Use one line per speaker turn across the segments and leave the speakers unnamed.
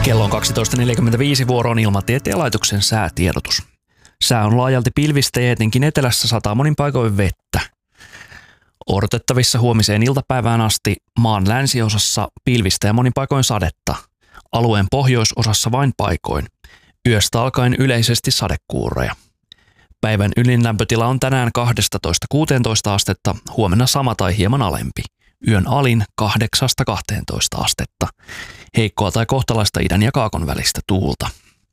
Kello on 12.45, vuoroon Ilmatieteen laitoksen säätiedotus. Sää on laajalti pilvistä ja etenkin etelässä sataa monin paikoin vettä. Odotettavissa huomiseen iltapäivään asti maan länsiosassa pilvistä ja monin paikoin sadetta. Alueen pohjoisosassa vain paikoin. Yöstä alkaen yleisesti sadekuuroja. Päivän ylin lämpötila on tänään 12–16 astetta, huomenna sama tai hieman alempi. Yön alin 8–12 astetta. Heikkoa tai kohtalaista idän ja kaakon välistä tuulta.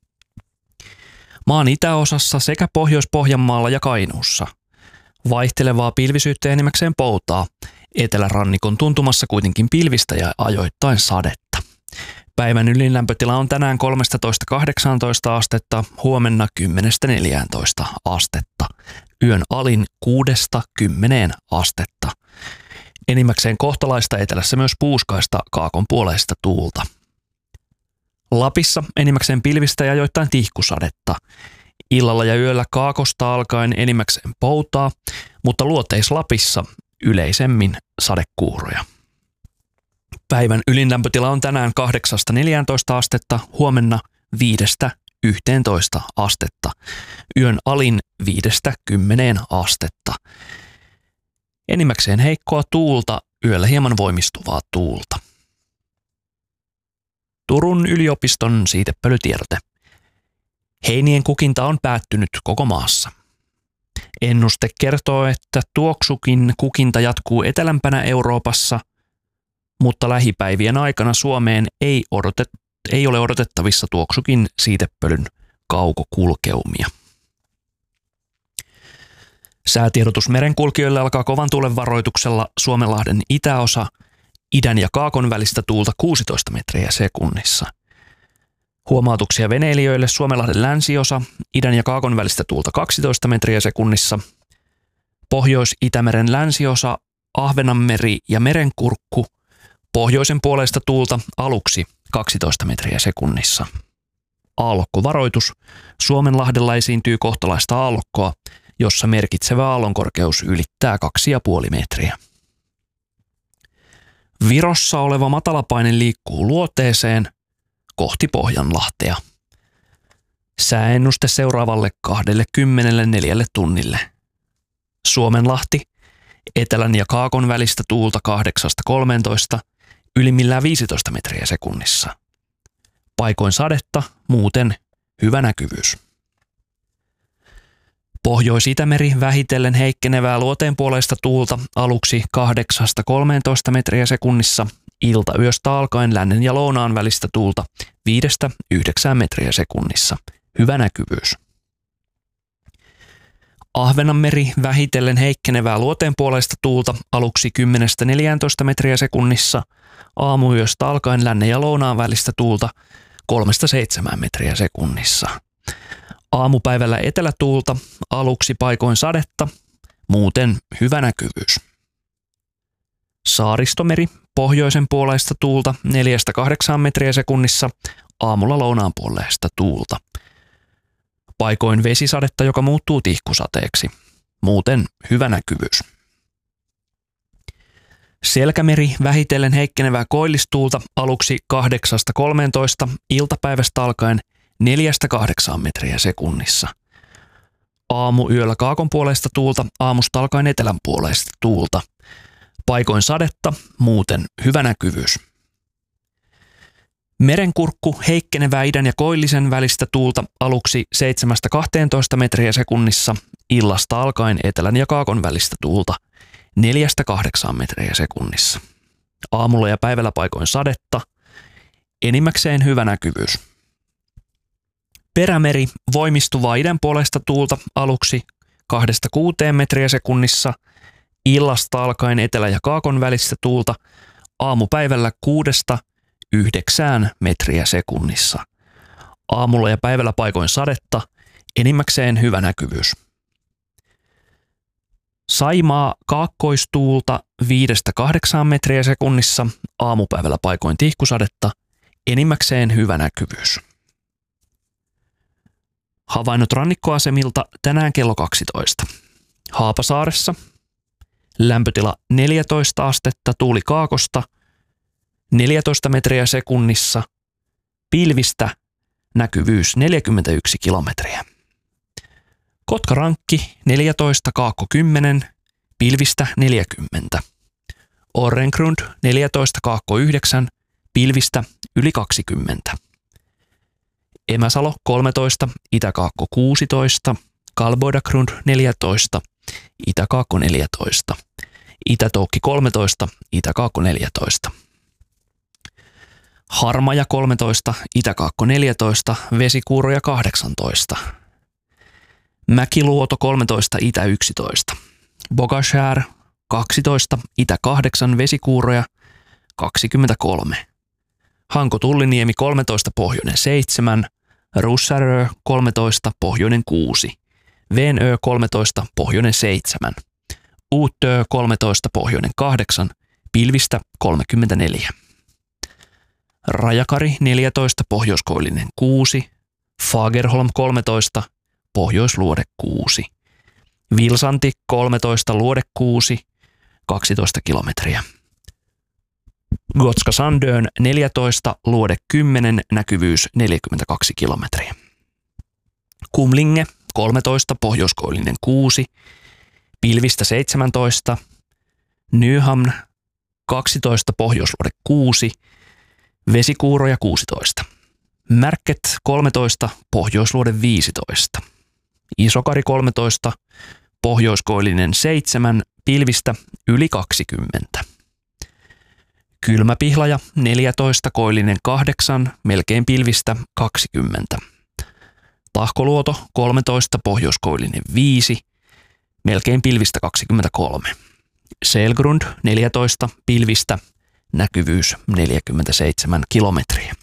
Maan itäosassa sekä Pohjois-Pohjanmaalla ja Kainuussa. Vaihtelevaa pilvisyyttä enimmäkseen poutaa. Etelärannikon tuntumassa kuitenkin pilvistä ja ajoittain sadetta. Päivän ylin lämpötila on tänään 13–18 astetta, huomenna 10–14 astetta. Yön alin 6–10 astetta. Enimmäkseen kohtalaista, etelässä myös puuskaista kaakon puoleista tuulta. Lapissa enimmäkseen pilvistä ja ajoittain tihkusadetta. Illalla ja yöllä kaakosta alkaen enimmäkseen poutaa, mutta Luoteis-Lapissa yleisemmin sadekuuroja. Päivän ylin lämpötila on tänään 8–14 astetta, huomenna 5–11 astetta. Yön alin 5–10 astetta. Enimmäkseen heikkoa tuulta, yöllä hieman voimistuvaa tuulta. Turun yliopiston siitepölytiedote. Heinien kukinta on päättynyt koko maassa. Ennuste kertoo, että tuoksukin kukinta jatkuu etelämpänä Euroopassa, mutta lähipäivien aikana Suomeen ei ole odotettavissa tuoksukin siitepölyn kaukokulkeumia. Säätiedotus merenkulkijoille alkaa kovan tuulen varoituksella Suomenlahden itäosa, idän ja kaakon välistä tuulta 16 metriä sekunnissa. Huomautuksia veneilijöille Suomenlahden länsiosa, idän ja kaakon välistä tuulta 12 metriä sekunnissa. Pohjois-Itämeren länsiosa, Ahvenanmeri ja Merenkurkku, pohjoisen puoleista tuulta aluksi 12 metriä sekunnissa. Aallokkovaroitus. Suomenlahdella esiintyy kohtalaista aallokkoa, jossa merkitsevä aallonkorkeus ylittää 2,5 metriä. Virossa oleva matalapaine liikkuu luoteeseen kohti Pohjanlahtea. Sääennuste seuraavalle 24 tunnille. Suomenlahti, etelän ja kaakon välistä tuulta 8–13, ylimmillään 15 metriä sekunnissa. Paikoin sadetta, muuten hyvä näkyvyys. Pohjois-Itämeri vähitellen heikkenevää luoteenpuoleista tuulta aluksi 8–13 metriä sekunnissa, iltayöstä alkaen lännen ja lounaan välistä tuulta 5–9 metriä sekunnissa. Hyvä näkyvyys. Ahvenanmeri vähitellen heikkenevää luoteenpuoleista tuulta aluksi 10–14 metriä sekunnissa, aamuyöstä alkaen lännen ja lounaan välistä tuulta 3–7 metriä sekunnissa. Aamupäivällä etelätuulta, aluksi paikoin sadetta, muuten hyvä näkyvyys. Saaristomeri, pohjoisen puoleista tuulta 4–8 metriä sekunnissa, aamulla lounaan puoleista tuulta. Paikoin vesisadetta, joka muuttuu tihkusateeksi, muuten hyvä näkyvyys. Selkämeri, vähitellen heikkenevää koillistuulta, aluksi 8–13, iltapäivästä alkaen 4–8 metriä sekunnissa. Aamuyöllä kaakon puoleista tuulta, aamusta alkaen etelän puoleista tuulta. Paikoin sadetta, muuten hyvä näkyvyys. Merenkurkku, heikkenevää idän ja koillisen välistä tuulta aluksi 7–12 metriä sekunnissa, illasta alkaen etelän ja kaakon välistä tuulta 4–8 metriä sekunnissa. Aamulla ja päivällä paikoin sadetta, enimmäkseen hyvä näkyvyys. Perämeri, voimistuvaa idän puolesta tuulta aluksi 2–6 metriä sekunnissa, illasta alkaen etelä- ja kaakon välistä tuulta, aamupäivällä 6–9 metriä sekunnissa. Aamulla ja päivällä paikoin sadetta, enimmäkseen hyvä näkyvyys. Saimaa, kaakkoistuulta 5–8 metriä sekunnissa, aamupäivällä paikoin tihkusadetta, enimmäkseen hyvä näkyvyys. Havainnot rannikkoasemilta tänään kello 12. Haapasaaressa lämpötila 14 astetta, tuuli kaakosta 14 metriä sekunnissa, pilvistä, näkyvyys 41 kilometriä. Kotkarankki 14, Kaakko 10, pilvistä 40. Orrengrund 14, Kaakko 9, pilvistä yli 20. Emäsalo 13, Itä-Kaakko 16, Kalboidagrund 14, Itä-Kaakko 14. Itä-Toukki 13, Itä-Kaakko 14. Harmaja 13, Itä-Kaakko 14, Vesikuuroja 18. Mäkiluoto 13, Itä 11. Bogashär 12, Itä 8, Vesikuuroja 23. Hanko-Tulliniemi 13, Pohjoinen 7. Russarö 13, Pohjoinen 6. Venö 13, Pohjoinen 7. Uutö 13, Pohjoinen 8, pilvistä 34. Rajakari 14, Pohjoiskoillinen 6. Fagerholm 13, Pohjoisluode 6. Vilsanti 13, Luode 6, 12 kilometriä. Gotska Sandön 14, Luode 10, näkyvyys 42 kilometriä. Kumlinge 13, Pohjoiskoillinen 6, pilvistä 17. Nyhamn 12, Pohjoisluode 6, Vesikuuroja 16. Märket 13, Pohjoisluode 15. Isokari 13, Pohjoiskoillinen 7, pilvistä yli 20. Kylmäpihlaja 14, Koillinen 8, melkein pilvistä 20. Tahkoluoto 13, Pohjoiskoillinen 5, melkein pilvistä 23. Selgrund 14, pilvistä, näkyvyys 47 kilometriä.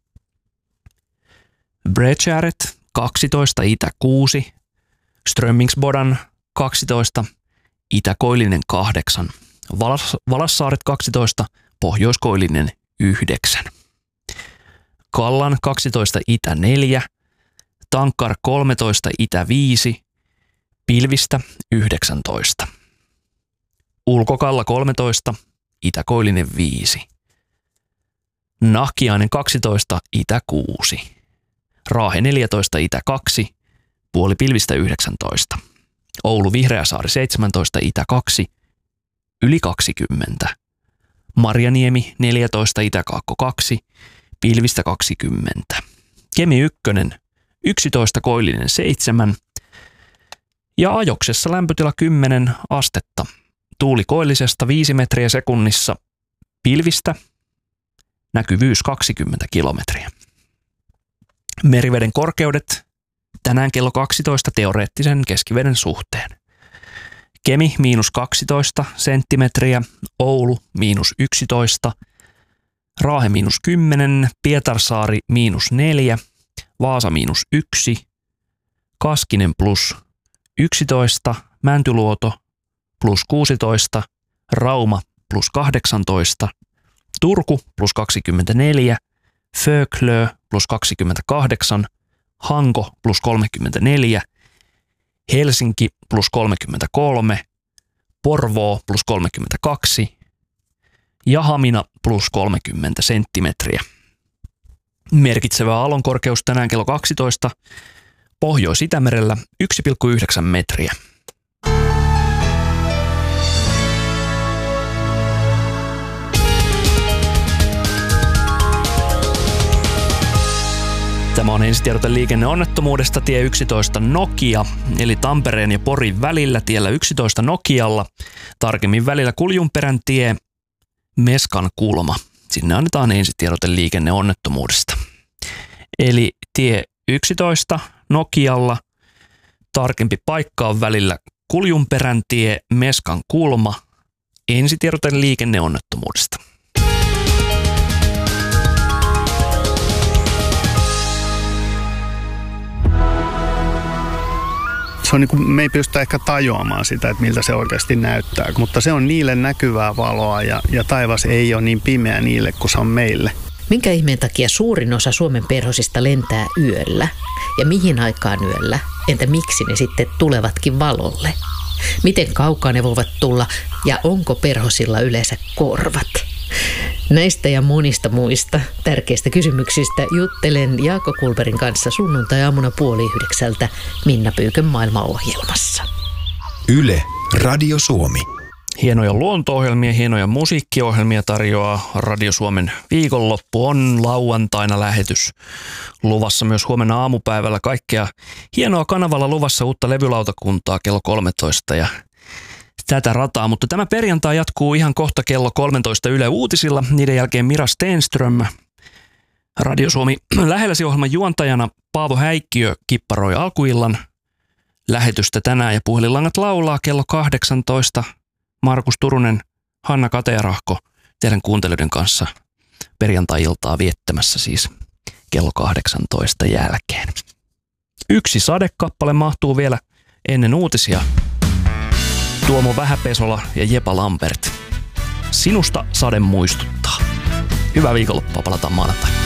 Bredgäret 12, Itä 6, Strömmingsbodan 12, Itä-Koillinen 8, Valassaaret 12, Pohjoiskoillinen 9. Kallan 12, Itä 4, Tankkar 13, Itä 5, pilvistä 19. Ulkokalla 13, Itä-Koillinen 5. Nahkiainen 12, Itä 6. Raahe 14, Itä 2, puoli pilvistä 19. Oulu Vihreäsaari 17, Itä 2, yli 20. Marjaniemi 14, Itä-Kaakko 2, pilvistä 20. Kemi 1, 11, Koillinen 7. Ja Ajoksessa lämpötila 10 astetta. Tuuli koillisesta 5 metriä sekunnissa, pilvistä, näkyvyys 20 kilometriä. Meriveden korkeudet tänään kello 12 teoreettisen keskiveden suhteen. Kemi -12 senttimetriä, Oulu -11, Raahe -10, Pietarsaari -4, Vaasa -1, Kaskinen +11, Mäntyluoto +16, Rauma +18, Turku +24, Föglö +28, Hanko +34, Helsinki +33, Porvoo +32 ja Hamina +30 senttimetriä. Merkitsevä aallonkorkeus tänään kello 12, Pohjois-Itämerellä 1,9 metriä. Tämä on ensitiedote liikenneonnettomuudesta tie 11 Nokia, eli Tampereen ja Porin välillä tiellä 11 Nokialla. Tarkemmin välillä Kuljunperän tie, Meskan kulma. Sinne annetaan ensitiedote liikenneonnettomuudesta. Eli tie 11 Nokialla, tarkempi paikka on välillä Kuljunperän tie, Meskan kulma, ensitiedote liikenneonnettomuudesta.
Se on niin kuin, me ei pystytä ehkä tajuamaan sitä, että miltä se oikeasti näyttää, mutta se on niille näkyvää valoa ja taivas ei ole niin pimeä niille kuin se on meille.
Minkä ihmeen takia suurin osa Suomen perhosista lentää yöllä? Ja mihin aikaan yöllä? Entä miksi ne sitten tulevatkin valolle? Miten kaukaa ne voivat tulla ja onko perhosilla yleensä korvat? Näistä ja monista muista tärkeistä kysymyksistä juttelen Jaakko Kulberin kanssa sunnuntai-aamuna 8:30 Minna Pyykön maailmaohjelmassa.
Yle, Radio Suomi.
Hienoja luonto-ohjelmia, hienoja musiikkiohjelmia tarjoaa Radio Suomen viikonloppu. On lauantaina lähetys luvassa myös huomenna aamupäivällä. Kaikkea hienoa kanavalla luvassa, uutta levylautakuntaa kello 13 ja tätä rataa. Mutta tämä perjantai jatkuu ihan kohta kello 13 Yle Uutisilla. Niiden jälkeen Mira Stenström. Radio Suomi lähelläsi -ohjelman juontajana Paavo Häikkiö kipparoi alkuillan lähetystä tänään ja puhelinlangat laulaa kello 18. Markus Turunen, Hanna Katearahko teidän kuuntelijoiden kanssa perjantai-iltaa viettämässä siis kello 18 jälkeen. Yksi sadekappale mahtuu vielä ennen uutisia. Tuomo Vähäpesola ja Jepa Lampert. Sinusta sade muistuttaa. Hyvää viikonloppua, palataan maanantaina.